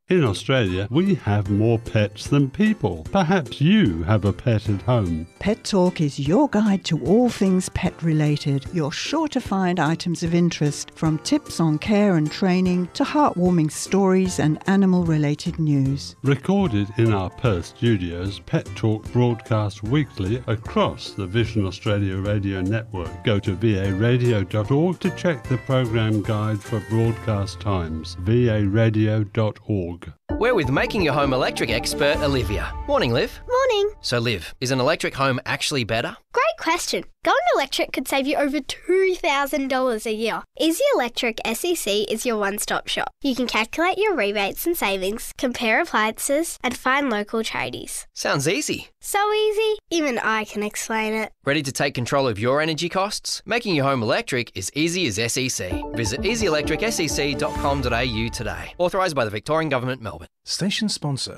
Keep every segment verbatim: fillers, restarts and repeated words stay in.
In Australia, we have more pets than people. Perhaps you have a pet at home. Pet Talk is your guide to all things pet-related. You're sure to find items of interest, from tips on care and training to heartwarming stories and animal-related news. Recorded in our Perth studios, Pet Talk broadcasts weekly across the Vision Australia radio network. Go to v a radio dot org to check the program guide for broadcast times. v a radio dot org. We're with Making Your Home Electric expert Olivia. Morning, Liv. Morning. So, Liv, is an electric home actually better? Great question. Going electric could save you over two thousand dollars a year. Easy Electric S E C is your one-stop shop. You can calculate your rebates and savings, compare appliances, and find local tradies. Sounds easy. So easy, even I can explain it. Ready to take control of your energy costs? Making your home electric is easy as S E C. Visit easy electric s e c dot com dot a u today. Authorised by the Victorian Government, Melbourne. Station sponsor.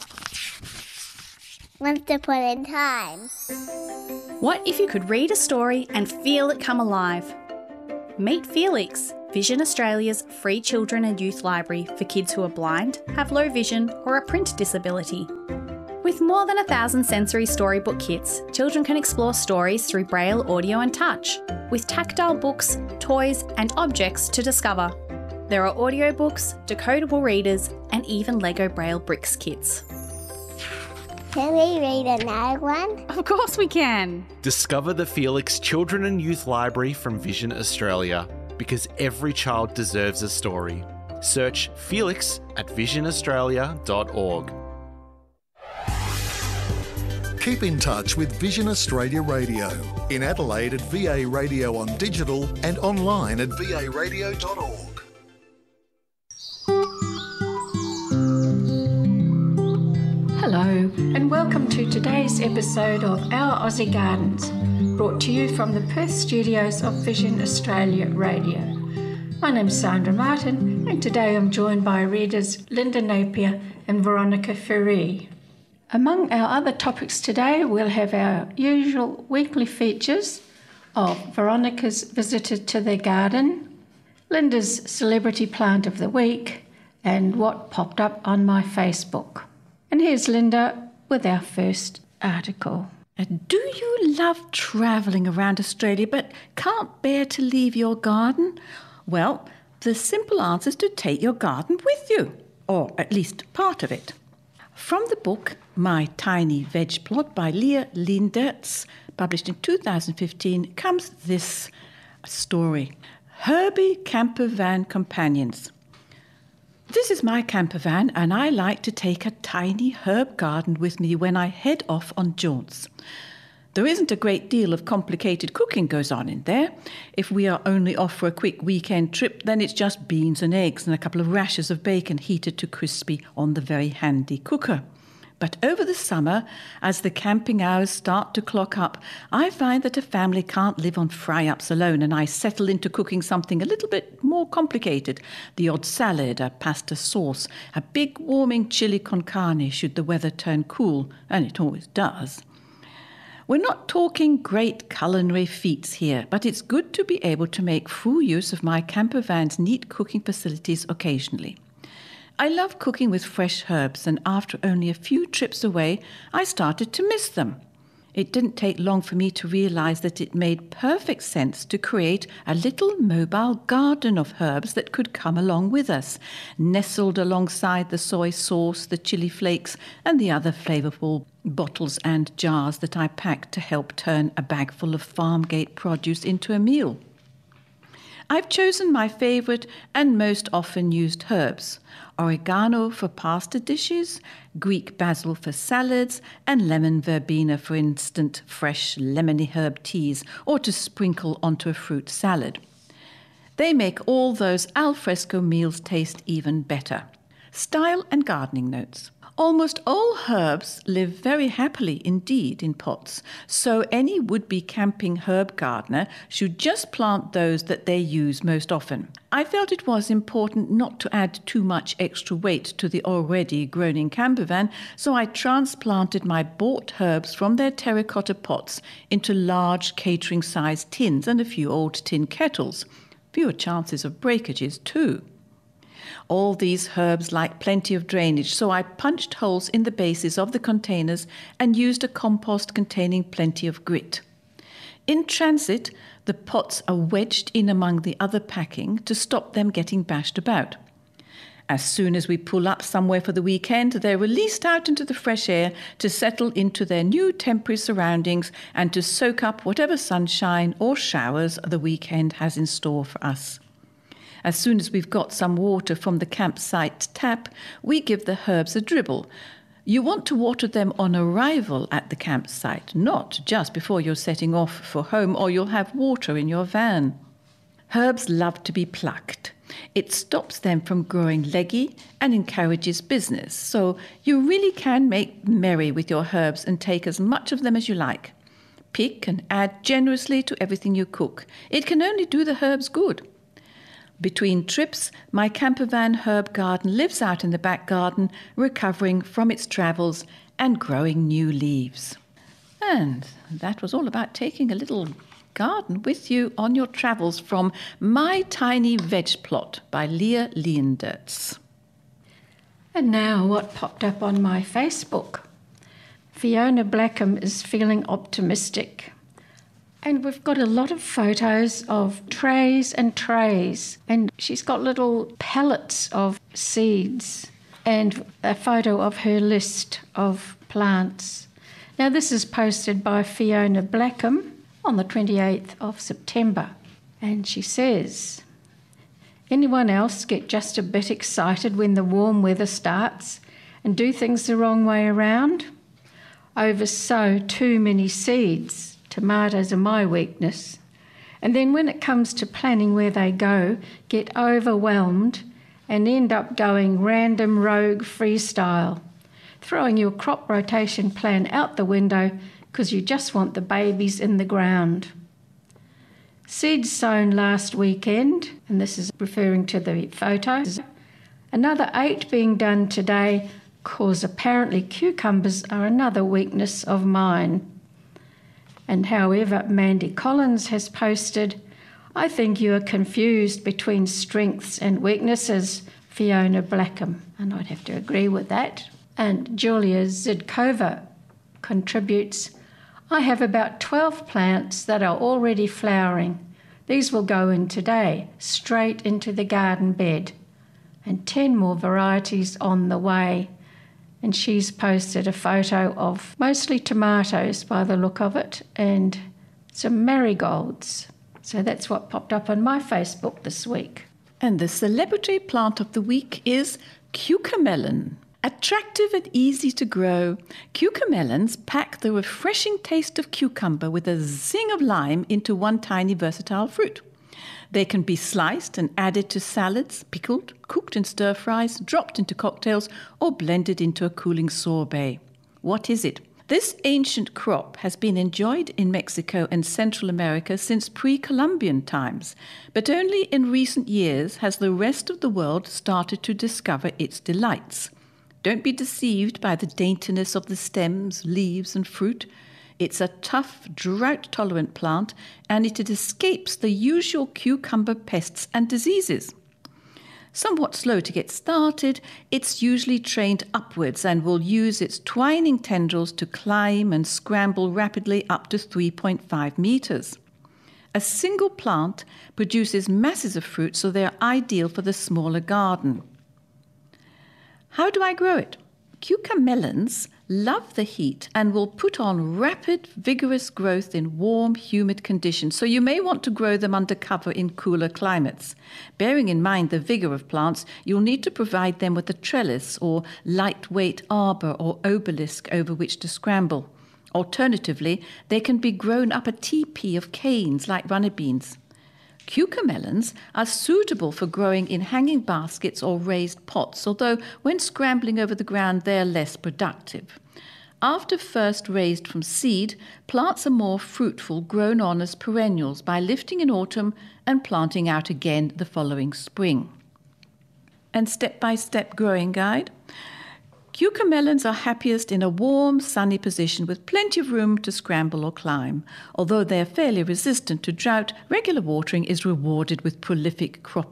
Once upon a time. What if you could read a story and feel it come alive? Meet Felix, Vision Australia's free children and youth library for kids who are blind, have low vision or a print disability. With more than a thousand sensory storybook kits, children can explore stories through braille, audio and touch, with tactile books, toys and objects to discover. There are audiobooks, decodable readers and even Lego Braille bricks kits. Can we read another one? Of course we can! Discover the Felix Children and Youth Library from Vision Australia, because every child deserves a story. Search Felix at vision australia dot org. Keep in touch with Vision Australia Radio. In Adelaide at V A Radio on digital and online at v a radio dot org. Hello and welcome to today's episode of Our Aussie Gardens, brought to you from the Perth studios of Vision Australia Radio. My name's Sandra Martin and today I'm joined by readers Linda Napier and Veronica Ferrie. Among our other topics today we'll have our usual weekly features of Veronica's visitor to their garden, Linda's celebrity plant of the week and what popped up on my Facebook. And here's Linda with our first article. Do you love travelling around Australia but can't bear to leave your garden? Well, the simple answer is to take your garden with you, or at least part of it. From the book My Tiny Veg Plot by Leah Lindertz, published in two thousand fifteen, comes this story. Herbie Camper Van Companions. This is my camper van and I like to take a tiny herb garden with me when I head off on jaunts. There isn't a great deal of complicated cooking goes on in there. If we are only off for a quick weekend trip, then it's just beans and eggs and a couple of rashers of bacon heated to crispy on the very handy cooker. But over the summer, as the camping hours start to clock up, I find that a family can't live on fry-ups alone, and I settle into cooking something a little bit more complicated. The odd salad, a pasta sauce, a big warming chili con carne should the weather turn cool, and it always does. We're not talking great culinary feats here, but it's good to be able to make full use of my camper van's neat cooking facilities occasionally. I love cooking with fresh herbs, and after only a few trips away, I started to miss them. It didn't take long for me to realise that it made perfect sense to create a little mobile garden of herbs that could come along with us, nestled alongside the soy sauce, the chili flakes, and the other flavourful bottles and jars that I packed to help turn a bag full of farm-gate produce into a meal. I've chosen my favourite and most often used herbs: oregano for pasta dishes, Greek basil for salads, and lemon verbena for instant fresh lemony herb teas or to sprinkle onto a fruit salad. They make all those al fresco meals taste even better. Style and gardening notes. Almost all herbs live very happily indeed in pots, so any would-be camping herb gardener should just plant those that they use most often. I felt it was important not to add too much extra weight to the already groaning camper van, so I transplanted my bought herbs from their terracotta pots into large catering-sized tins and a few old tin kettles. Fewer chances of breakages too. All these herbs like plenty of drainage, so I punched holes in the bases of the containers and used a compost containing plenty of grit. In transit, the pots are wedged in among the other packing to stop them getting bashed about. As soon as we pull up somewhere for the weekend, they're released out into the fresh air to settle into their new temporary surroundings and to soak up whatever sunshine or showers the weekend has in store for us. As soon as we've got some water from the campsite tap, we give the herbs a dribble. You want to water them on arrival at the campsite, not just before you're setting off for home, or you'll have water in your van. Herbs love to be plucked. It stops them from growing leggy and encourages business, so you really can make merry with your herbs and take as much of them as you like. Pick and add generously to everything you cook. It can only do the herbs good. Between trips, my campervan herb garden lives out in the back garden, recovering from its travels and growing new leaves. And that was all about taking a little garden with you on your travels from My Tiny Veg Plot by Leah Leondertz. And now what popped up on my Facebook. Fiona Blackham is feeling optimistic. And we've got a lot of photos of trays and trays. And she's got little pellets of seeds and a photo of her list of plants. Now this is posted by Fiona Blackham on the twenty-eighth of September. And she says, anyone else get just a bit excited when the warm weather starts and do things the wrong way around? Oversow too many seeds. Tomatoes are my weakness. And then when it comes to planning where they go, get overwhelmed and end up going random rogue freestyle, throwing your crop rotation plan out the window because you just want the babies in the ground. Seeds sown last weekend, and this is referring to the photos. Another eight being done today, cause apparently cucumbers are another weakness of mine. And however, Mandy Collins has posted, I think you are confused between strengths and weaknesses, Fiona Blackham. And I'd have to agree with that. And Julia Zidkova contributes, I have about twelve plants that are already flowering. These will go in today, straight into the garden bed. And ten more varieties on the way. And she's posted a photo of mostly tomatoes by the look of it and some marigolds. So that's what popped up on my Facebook this week. And the celebrity plant of the week is cucamelon. Attractive and easy to grow, cucamelons pack the refreshing taste of cucumber with a zing of lime into one tiny versatile fruit. They can be sliced and added to salads, pickled, cooked in stir-fries, dropped into cocktails, or blended into a cooling sorbet. What is it? This ancient crop has been enjoyed in Mexico and Central America since pre-Columbian times, but only in recent years has the rest of the world started to discover its delights. Don't be deceived by the daintiness of the stems, leaves, and fruit. It's a tough, drought-tolerant plant, and it escapes the usual cucumber pests and diseases. Somewhat slow to get started, it's usually trained upwards and will use its twining tendrils to climb and scramble rapidly up to three point five meters. A single plant produces masses of fruit, so they're ideal for the smaller garden. How do I grow it? Cucamelons love the heat and will put on rapid, vigorous growth in warm, humid conditions, so you may want to grow them under cover in cooler climates. Bearing in mind the vigor of plants, you'll need to provide them with a trellis or lightweight arbor or obelisk over which to scramble. Alternatively, they can be grown up a teepee of canes like runner beans. Cucamelons are suitable for growing in hanging baskets or raised pots, although when scrambling over the ground they're less productive. After first raised from seed, plants are more fruitful grown on as perennials by lifting in autumn and planting out again the following spring. And step-by-step growing guide. Cucamelons are happiest in a warm, sunny position with plenty of room to scramble or climb. Although they are fairly resistant to drought, regular watering is rewarded with prolific cropping.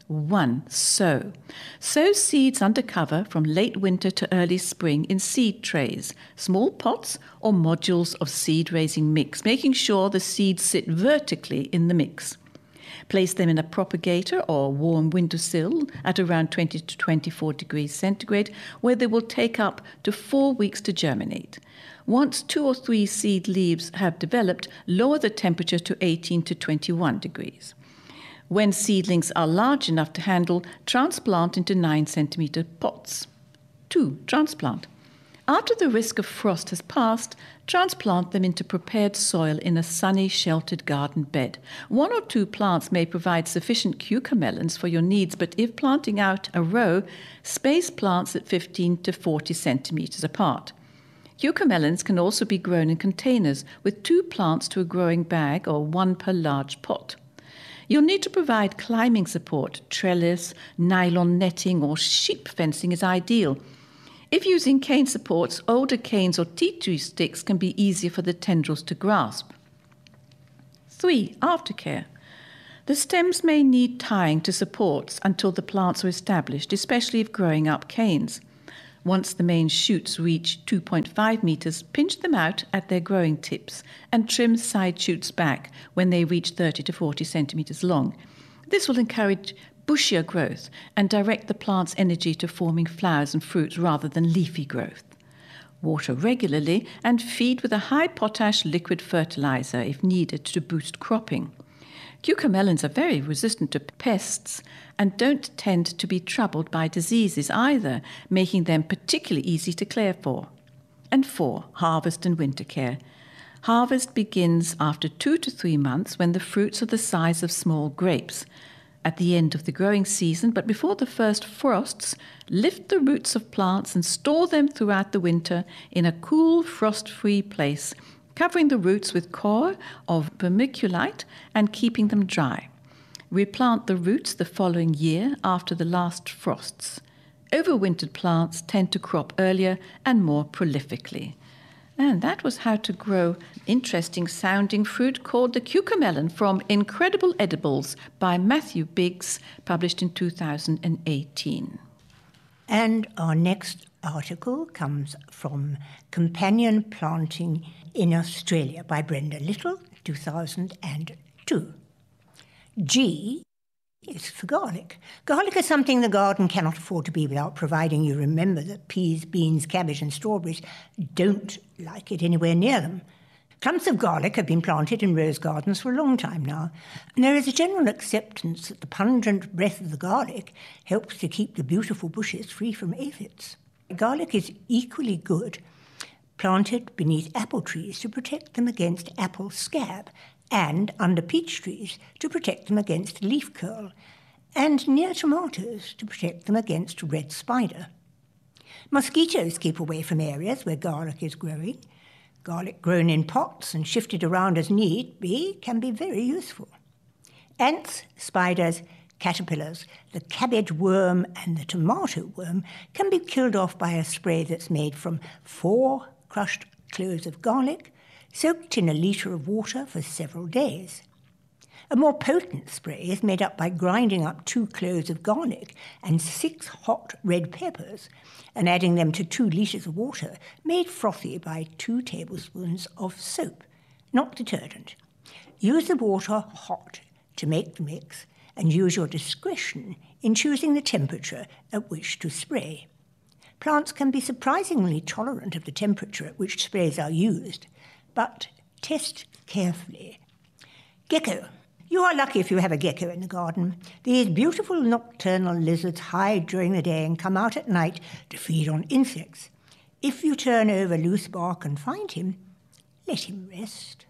One, sow. Sow seeds under cover from late winter to early spring in seed trays, small pots or modules of seed-raising mix, making sure the seeds sit vertically in the mix. Place them in a propagator or warm windowsill at around twenty to twenty-four degrees centigrade, where they will take up to four weeks to germinate. Once two or three seed leaves have developed, lower the temperature to eighteen to twenty-one degrees. When seedlings are large enough to handle, transplant into nine centimeter pots. Two, transplant. After the risk of frost has passed, transplant them into prepared soil in a sunny, sheltered garden bed. One or two plants may provide sufficient cucamelons for your needs, but if planting out a row, space plants at fifteen to forty centimeters apart. Cucamelons can also be grown in containers with two plants to a growing bag or one per large pot. You'll need to provide climbing support. Trellis, nylon netting or sheep fencing is ideal. If using cane supports, older canes or tea tree sticks can be easier for the tendrils to grasp. Three, aftercare. The stems may need tying to supports until the plants are established, especially if growing up canes. Once the main shoots reach two point five meters, pinch them out at their growing tips and trim side shoots back when they reach thirty to forty centimeters long. This will encourage bushier growth and direct the plant's energy to forming flowers and fruits rather than leafy growth. Water regularly and feed with a high potash liquid fertilizer if needed to boost cropping. Cucamelons are very resistant to pests and don't tend to be troubled by diseases either, making them particularly easy to care for. And four, harvest and winter care. Harvest begins after two to three months when the fruits are the size of small grapes. At the end of the growing season, but before the first frosts, lift the roots of plants and store them throughout the winter in a cool, frost-free place, covering the roots with coir of vermiculite and keeping them dry. Replant the roots the following year after the last frosts. Overwintered plants tend to crop earlier and more prolifically. And that was how to grow interesting sounding fruit called the cucamelon from Incredible Edibles by Matthew Biggs, published in two thousand eighteen. And our next article comes from Companion Planting in Australia by Brenda Little, two thousand two. G is for garlic. Garlic is something the garden cannot afford to be without, providing you remember that peas, beans, cabbage and strawberries don't like it anywhere near them. Clumps of garlic have been planted in rose gardens for a long time now, and there is a general acceptance that the pungent breath of the garlic helps to keep the beautiful bushes free from aphids. Garlic is equally good planted beneath apple trees to protect them against apple scab, and under peach trees to protect them against leaf curl, and near tomatoes to protect them against red spider. Mosquitoes keep away from areas where garlic is growing. Garlic grown in pots and shifted around as need be can be very useful. Ants, spiders, caterpillars, the cabbage worm and the tomato worm can be killed off by a spray that's made from four crushed cloves of garlic, soaked in a litre of water for several days. A more potent spray is made up by grinding up two cloves of garlic and six hot red peppers and adding them to two litres of water made frothy by two tablespoons of soap, not detergent. Use the water hot to make the mix and use your discretion in choosing the temperature at which to spray. Plants can be surprisingly tolerant of the temperature at which sprays are used, but test carefully. Gecko. You are lucky if you have a gecko in the garden. These beautiful nocturnal lizards hide during the day and come out at night to feed on insects. If you turn over loose bark and find him, let him rest.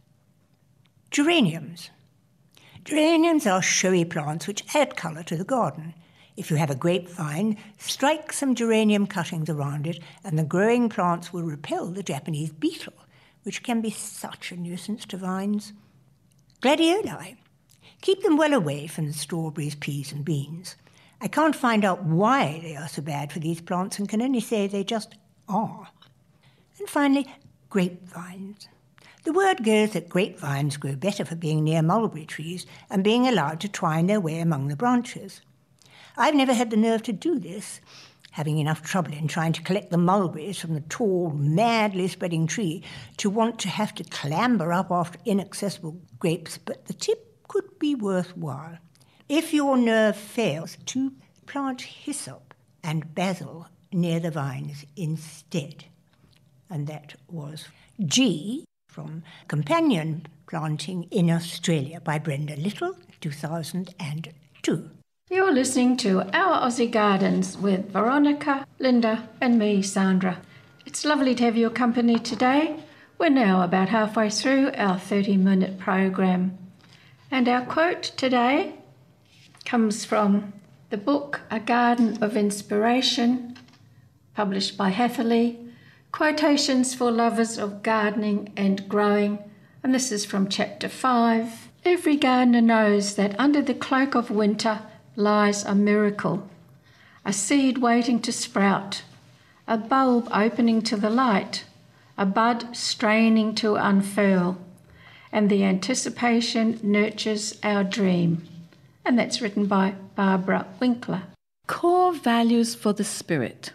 Geraniums. Geraniums are showy plants which add colour to the garden. If you have a grapevine, strike some geranium cuttings around it and the growing plants will repel the Japanese beetle, which can be such a nuisance to vines. Gladioli. Keep them well away from the strawberries, peas and beans. I can't find out why they are so bad for these plants and can only say they just are. And finally, grapevines. The word goes that grapevines grow better for being near mulberry trees and being allowed to twine their way among the branches. I've never had the nerve to do this, having enough trouble in trying to collect the mulberries from the tall, madly spreading tree to want to have to clamber up after inaccessible grapes, but the tip could be worthwhile. If your nerve fails, to plant hyssop and basil near the vines instead. And that was G from Companion Planting in Australia by Brenda Little, two thousand two. You're listening to Our Aussie Gardens with Veronica, Linda and me, Sandra. It's lovely to have your company today. We're now about halfway through our thirty-minute program. And our quote today comes from the book A Garden of Inspiration, published by Hatherley, Quotations for Lovers of Gardening and Growing, and this is from chapter five. Every gardener knows that under the cloak of winter lies a miracle, a seed waiting to sprout, a bulb opening to the light, a bud straining to unfurl, and the anticipation nurtures our dream. And that's written by Barbara Winkler. Core values for the spirit.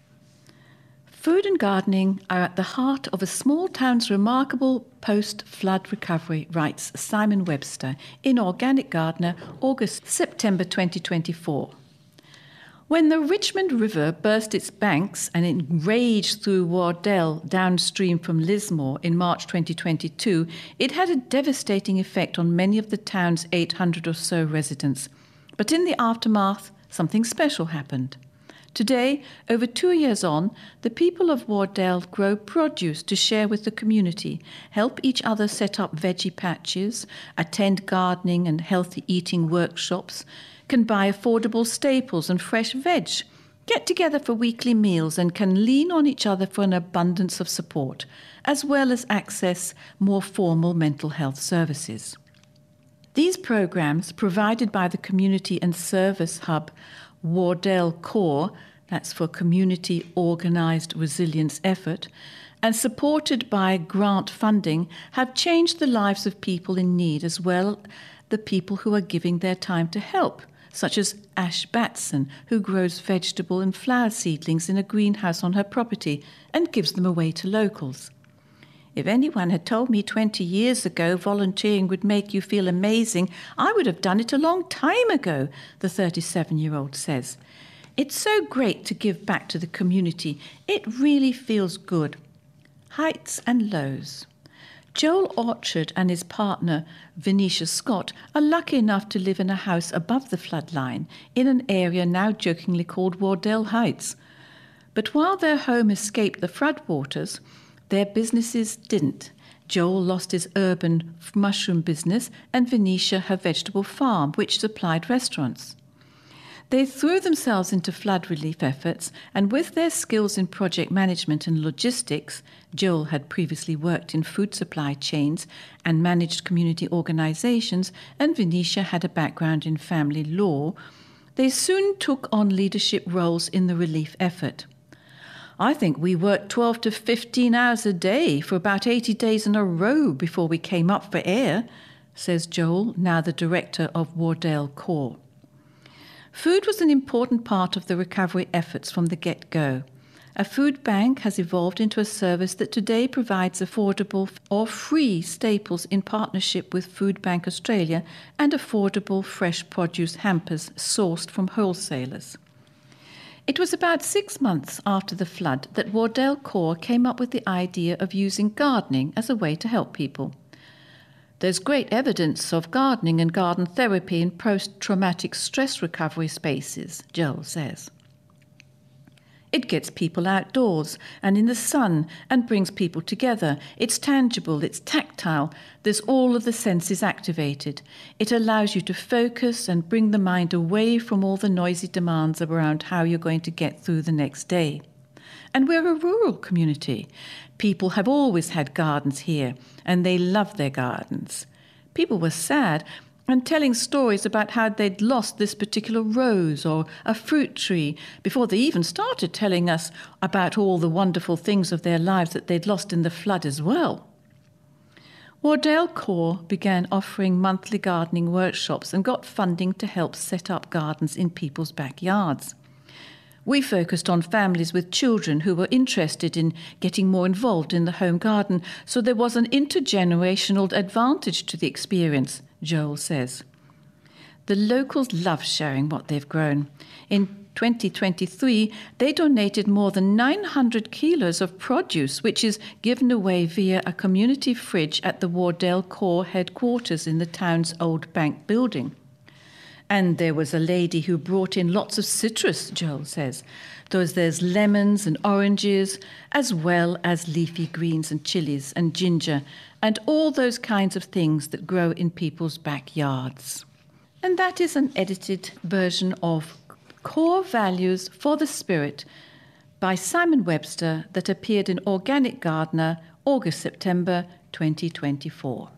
Food and gardening are at the heart of a small town's remarkable post-flood recovery, writes Simon Webster in Organic Gardener, August-September twenty twenty-four. When the Richmond River burst its banks and it raged through Wardell downstream from Lismore in March twenty twenty-two, it had a devastating effect on many of the town's eight hundred or so residents. But in the aftermath, something special happened. Today, over two years on, the people of Wardell grow produce to share with the community, help each other set up veggie patches, attend gardening and healthy eating workshops, can buy affordable staples and fresh veg, get together for weekly meals and can lean on each other for an abundance of support, as well as access more formal mental health services. These programs, provided by the community and service hub Wardell Core, that's for Community Organised Resilience Effort, and supported by grant funding, have changed the lives of people in need as well as the people who are giving their time to help, such as Ash Batson, who grows vegetable and flower seedlings in a greenhouse on her property and gives them away to locals. If anyone had told me twenty years ago volunteering would make you feel amazing, I would have done it a long time ago, the thirty-seven-year-old says. It's so great to give back to the community. It really feels good. Heights and lows. Joel Orchard and his partner, Venetia Scott, are lucky enough to live in a house above the floodline in an area now jokingly called Wardell Heights. But while their home escaped the floodwaters, their businesses didn't. Joel lost his urban mushroom business and Venetia her vegetable farm, which supplied restaurants. They threw themselves into flood relief efforts, and with their skills in project management and logistics, Joel had previously worked in food supply chains and managed community organizations, and Venetia had a background in family law, they soon took on leadership roles in the relief effort. I think we worked twelve to fifteen hours a day for about eighty days in a row before we came up for air, says Joel, now the director of Wardell Core. Food was an important part of the recovery efforts from the get-go. A food bank has evolved into a service that today provides affordable or free staples in partnership with Food Bank Australia and affordable fresh produce hampers sourced from wholesalers. It was about six months after the flood that Wardell Core came up with the idea of using gardening as a way to help people. There's great evidence of gardening and garden therapy in post-traumatic stress recovery spaces, Joel says. It gets people outdoors and in the sun and brings people together. It's tangible, it's tactile, there's all of the senses activated. It allows you to focus and bring the mind away from all the noisy demands around how you're going to get through the next day. And we're a rural community. People have always had gardens here, and they love their gardens. People were sad and telling stories about how they'd lost this particular rose or a fruit tree before they even started telling us about all the wonderful things of their lives that they'd lost in the flood as well. Wardell Core began offering monthly gardening workshops and got funding to help set up gardens in people's backyards. We focused on families with children who were interested in getting more involved in the home garden, so there was an intergenerational advantage to the experience, Joel says. The locals love sharing what they've grown. In twenty twenty-three, they donated more than nine hundred kilos of produce, which is given away via a community fridge at the Wardell Core headquarters in the town's old bank building. And there was a lady who brought in lots of citrus, Joel says. Those, there's lemons and oranges, as well as leafy greens and chilies and ginger, and all those kinds of things that grow in people's backyards. And that is an edited version of Core Values for the Spirit by Simon Webster that appeared in Organic Gardener, August-September twenty twenty-four.